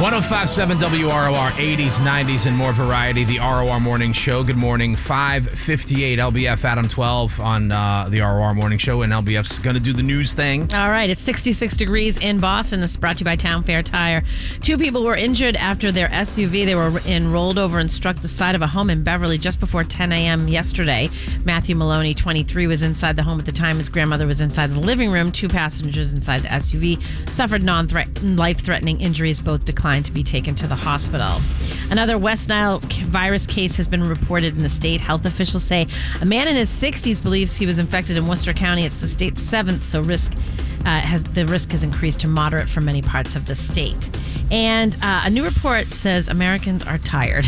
105.7 WROR, 80s, 90s, and more variety. The ROR Morning Show. Good morning. 5:58 LBF Adam 12 on the ROR Morning Show, and LBF's going to do the news thing. All right. It's 66 degrees in Boston. This is brought to you by Town Fair Tire. 2 people were injured after their SUV they were in rolled over and struck the side of a home in Beverly just before 10 a.m. yesterday. Matthew Maloney, 23, was inside the home at the time. His grandmother was inside the living room. 2 passengers inside the SUV suffered life-threatening injuries. Both declined to be taken to the hospital. Another West Nile virus case has been reported in the state. Health officials say a man in his 60s believes he was infected in Worcester County. It's the state's 7th, so the risk has increased to moderate for many parts of the state. And a new report says Americans are tired.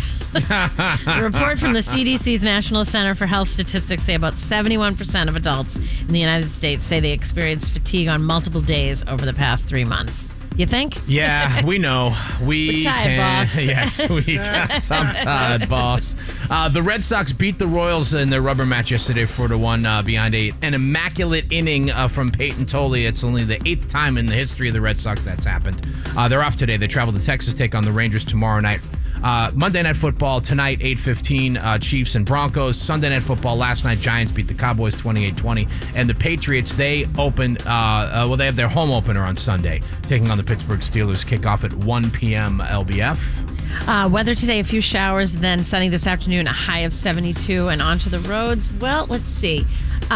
A report from the CDC's National Center for Health Statistics say about 71% of adults in the United States say they experienced fatigue on multiple days over the past 3 months. You think? Yeah, we know. We're tired, boss. Yes, I'm tired, boss. The Red Sox beat the Royals in their rubber match yesterday 4-1 behind an immaculate inning from Peyton Tolley. It's only the 8th time in the history of the Red Sox that's happened. They're off today. They travel to Texas, take on the Rangers tomorrow night. Monday Night Football tonight, 8:15, Chiefs and Broncos. Sunday Night Football last night, Giants beat the Cowboys 28-20. And the Patriots, they opened, they have their home opener on Sunday, taking on the Pittsburgh Steelers. Kickoff at 1 p.m. LBF. Weather today, a few showers, then sunny this afternoon, a high of 72, and onto the roads. Well, let's see.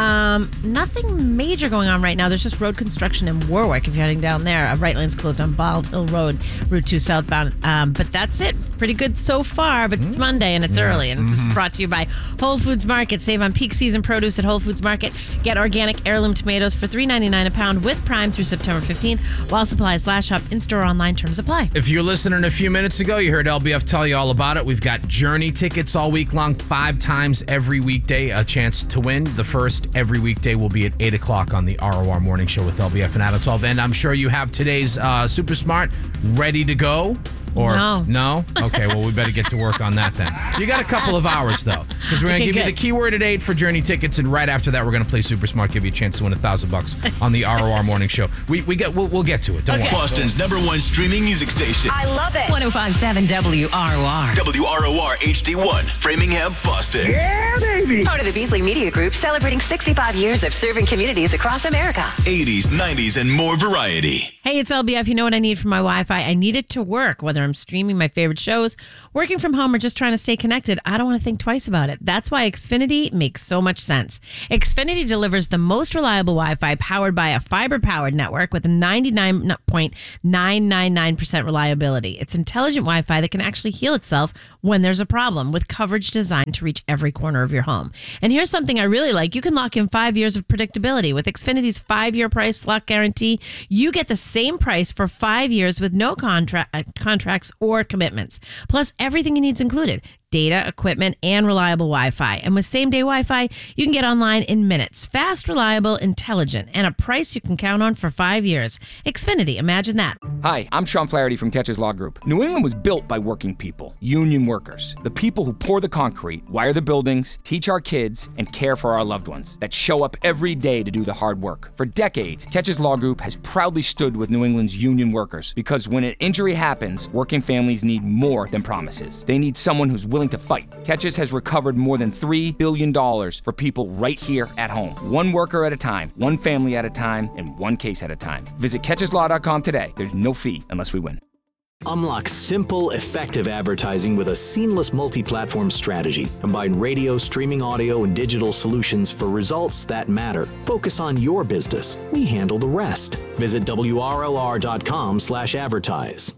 Nothing major going on right now. There's just road construction in Warwick if you're heading down there. Right lane's closed on Bald Hill Road, Route 2 southbound. But that's it. Pretty good so far, but it's Monday and it's early. And this is brought to you by Whole Foods Market. Save on peak season produce at Whole Foods Market. Get organic heirloom tomatoes for $3.99 a pound with Prime through September 15th. While supplies last, shop in-store, online, terms apply. If you're listening a few minutes ago, you heard LBF tell you all about it. We've got Journey tickets all week long, 5 times every weekday, a chance to win. The first every weekday will be at 8 o'clock on the ROR Morning Show with LBF and Adam 12. And I'm sure you have today's Super Smart ready to go. Or no? Okay, well, we better get to work on that then. You got a couple of hours, though, because we're going to give you the keyword at 8 for Journey tickets, and right after that, we're going to play Super Smart, give you a chance to win $1,000 on the ROR Morning Show. We'll get to it. Don't worry. Boston's #1 streaming music station. I love it. 105.7 WROR. WROR HD1, Framingham, Boston. Yeah, baby. Part of the Beasley Media Group, celebrating 65 years of serving communities across America. 80s, 90s, and more variety. Hey, it's LBF. You know what I need from my Wi-Fi? I need it to work, whether I'm streaming my favorite shows, working from home, or just trying to stay connected. I don't want to think twice about it. That's why Xfinity makes so much sense. Xfinity delivers the most reliable Wi-Fi powered by a fiber-powered network with a 99.999% reliability. It's intelligent Wi-Fi that can actually heal itself when there's a problem, with coverage designed to reach every corner of your home. And here's something I really like. You can lock in 5 years of predictability. With Xfinity's 5-year price lock guarantee, you get the same price for 5 years with no contracts or commitments. Plus, everything you need is included: data, equipment, and reliable Wi-Fi. And with same-day Wi-Fi, you can get online in minutes. Fast, reliable, intelligent, and a price you can count on for 5 years. Xfinity, imagine that. Hi, I'm Sean Flaherty from Catches Law Group. New England was built by working people, union workers, the people who pour the concrete, wire the buildings, teach our kids, and care for our loved ones, that show up every day to do the hard work. For decades, Catches Law Group has proudly stood with New England's union workers, because when an injury happens, working families need more than promises. They need someone who's willing to fight. Catches has recovered more than $3 billion for people right here at home. One worker at a time, one family at a time, and one case at a time. Visit catcheslaw.com today. There's no fee unless we win. Unlock simple, effective advertising with a seamless multi-platform strategy. Combine radio, streaming audio, and digital solutions for results that matter. Focus on your business. We handle the rest. Visit WROR.com/advertise.